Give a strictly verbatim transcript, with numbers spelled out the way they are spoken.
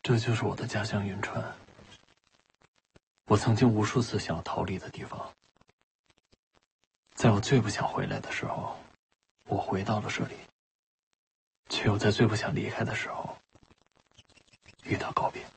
这就是我的家乡云川，我曾经无数次想要逃离的地方。在我最不想回来的时候，我回到了这里，却又在最不想离开的时候，与它告别。